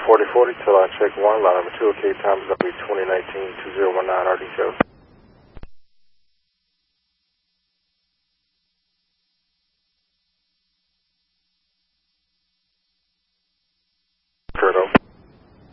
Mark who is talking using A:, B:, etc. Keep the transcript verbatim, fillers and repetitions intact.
A: forty forty till I check one, line number two, okay, time is up to twenty nineteen two zero one nine R D show.